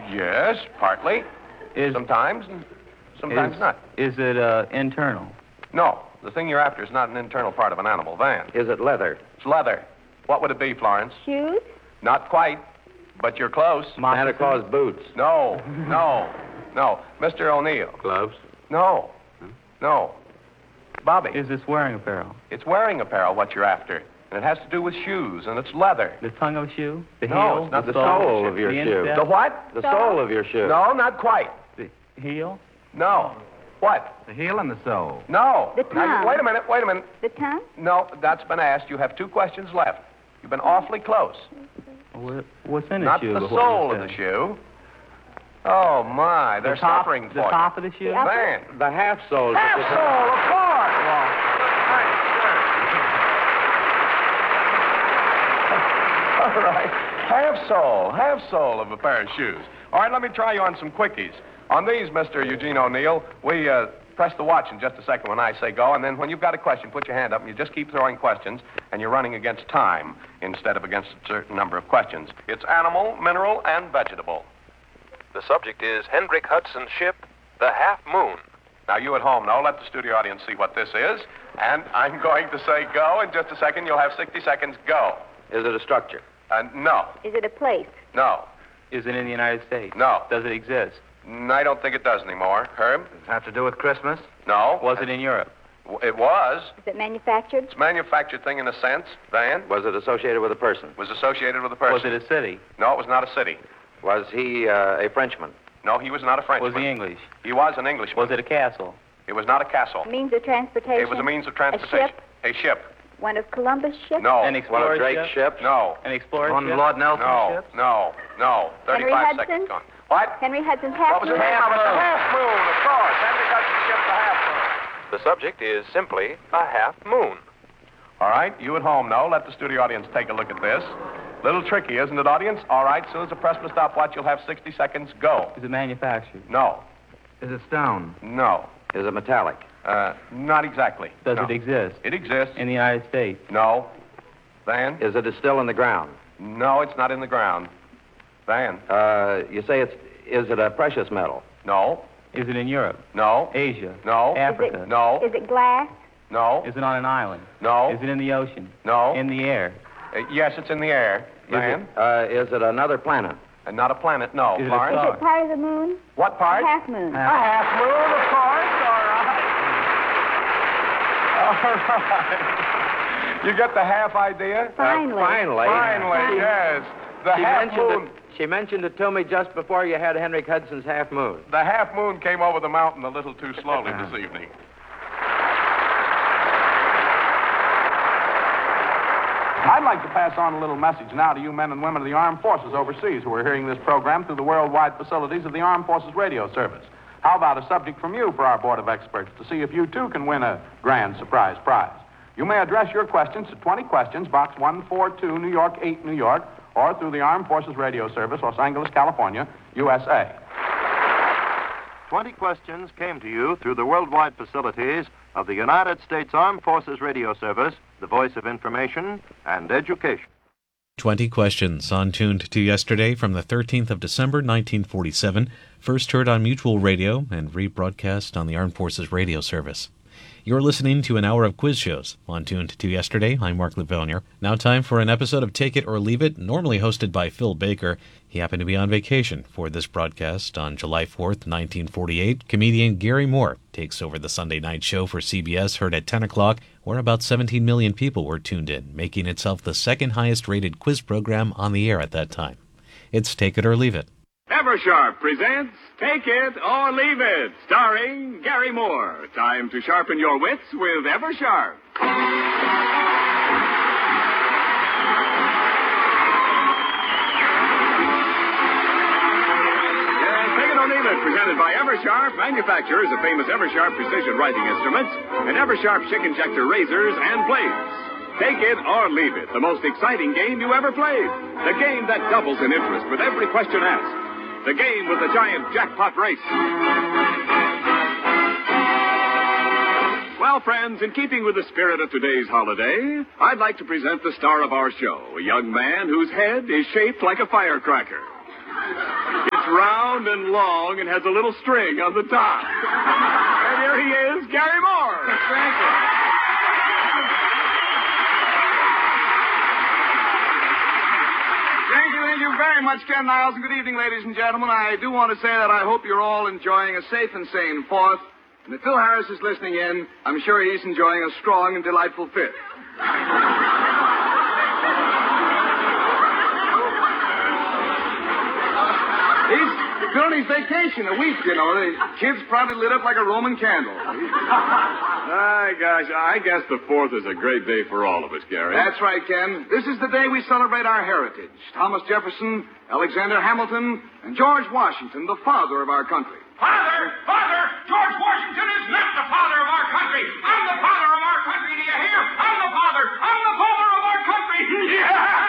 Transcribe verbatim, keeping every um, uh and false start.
Yes, partly. Is, sometimes, and sometimes is, not. Is it uh, internal? No, the thing you're after is not an internal part of an animal. Van. Is it leather? It's leather. What would it be, Florence? Shoes? Not quite, but you're close. Santa Claus boots. No, no, no. Mister O'Neill. Gloves? No, no. Bobby. Is this wearing apparel? It's wearing apparel, what you're after. And it has to do with shoes, and it's leather. The tongue of a shoe? The No, heel? it's not The the sole sole of your The shoe. instep? The what? The Sole? sole of your shoe. No, not quite. The heel? No. What? The heel and the sole. No. The Now, you- tongue. wait a minute, wait a minute. The tongue? No, that's been asked. You have two questions left. You've been awfully close. What, what's in the Not shoe? the but what sole you of the said? shoe. Oh, my. They're the top, suffering for The you. top of the shoe? The upper? Man. The half sole. Half sole, of course. All right. Half sole. Half sole of a pair of shoes. All right, let me try you on some quickies. On these, Mister Eugene O'Neill, we uh, press the watch in just a second when I say go, and then when you've got a question, put your hand up, and you just keep throwing questions, and you're running against time instead of against a certain number of questions. It's animal, mineral, and vegetable. The subject is Hendrik Hudson's ship, the Half Moon. Now, you at home know, let the studio audience see what this is, and I'm going to say go. In just a second, you'll have sixty seconds, go. Is it a structure? Uh, no, Is it a place? no, Is it in the United States? no. Does it exist? Mm, I don't think it does anymore. Herb? Does it have to do with Christmas? No. Was it in Europe? W- It was. Is it manufactured? It's a manufactured thing in a sense. Van? Was it associated with a person? Was associated with a person. Was it a city? No, it was not a city. Was he uh, a Frenchman? No, he was not a Frenchman. Was he English? He was an Englishman. Was it a castle? It was not a castle. Means of transportation? It was a means of transportation. ship? A ship. One of Columbus' ships? No. An One explorer of Drake's ship? ships? No. An explorer One of ship? Lord Nelson's No. ships? No. No. Henry Thirty-five Hudson? seconds gone. What? Henry Hudson's What half was moon? the name of it? The Half Moon, of course. Henry Hudson's ship, the Half Moon. The subject is simply a half moon. All right, you at home know. Let the studio audience take a look at this. Little tricky, isn't it, audience? All right, as soon as I press the stopwatch, you'll have sixty seconds. Go. Is it manufactured? No. Is it stone? No. Is it metallic? Uh, not exactly. Does No. it exist? It exists. In the United States? No. Van? Is it still in the ground? No, it's not in the ground. Van? Uh, you say it's... Is it a precious metal? No. Is it in Europe? No. Asia? No. Africa? No. Is it glass? No. Is it on an island? No. Is it in the ocean? No. In the air? Uh, yes, it's in the air. Is Van? it, uh, is it another planet? And not a planet. No. Is it a Florence? star? Is it part of the moon? What part? A half moon. A half moon, of course. All right. All right. You get the half idea? Finally. Uh, finally. Finally, yes. The She half mentioned, moon. it, she mentioned it to me just before you had Henrik Hudson's Half Moon. The half moon came over the mountain a little too slowly this evening. I'd like to pass on a little message now to you men and women of the armed forces overseas who are hearing this program through the worldwide facilities of the Armed Forces Radio Service. How about a subject from you for our board of experts to see if you too can win a grand surprise prize? You may address your questions to twenty Questions, Box one forty-two, New York eight, New York, or through the Armed Forces Radio Service, Los Angeles, California, U S A. twenty Questions came to you through the worldwide facilities of the United States Armed Forces Radio Service, the voice of information and education. twenty Questions on Tuned to Yesterday from the thirteenth of December, nineteen forty-seven, first heard on Mutual Radio and rebroadcast on the Armed Forces Radio Service. You're listening to an hour of quiz shows on Tuned to Yesterday. I'm Mark Levonier. Now time for an episode of Take It or Leave It, normally hosted by Phil Baker. He happened to be on vacation for this broadcast on July fourth, nineteen forty-eight. Comedian Gary Moore takes over the Sunday night show for C B S, heard at ten o'clock, where about seventeen million people were tuned in, making itself the second highest rated quiz program on the air at that time. It's Take It or Leave It. Eversharp presents Take It or Leave It, starring Gary Moore. Time to sharpen your wits with Eversharp. Yes, Take It or Leave It, presented by Eversharp, manufacturers of famous Eversharp precision writing instruments and Eversharp chick injector razors and blades. Take It or Leave It, the most exciting game you ever played. The game that doubles in interest with every question asked. The game with the giant jackpot race. Well, friends, in keeping with the spirit of today's holiday, I'd like to present the star of our show, a young man whose head is shaped like a firecracker. It's round round and long and has a little string on the top. And here he is, Gary Moore. Thank you. Thank you, thank you very much, Ken Niles, and good evening, ladies and gentlemen. I do want to say that I hope you're all enjoying a safe and sane fourth. And if Phil Harris is listening in, I'm sure he's enjoying a strong and delightful fifth. He's been on his vacation a week, you know. The kid's probably lit up like a Roman candle. My gosh, I guess the fourth is a great day for all of us, Gary. That's right, Ken. This is the day we celebrate our heritage. Thomas Jefferson, Alexander Hamilton, and George Washington, the father of our country. Father! Father! George Washington is not the father of our country! I'm the father of our country, do you hear? I'm the father! I'm the father of our country! Yeah!